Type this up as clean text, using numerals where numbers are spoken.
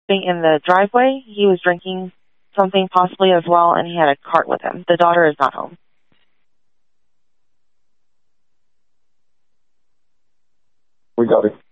being in the driveway. He was drinking something possibly as well, and he had a cart with him. The daughter is not home. We got it.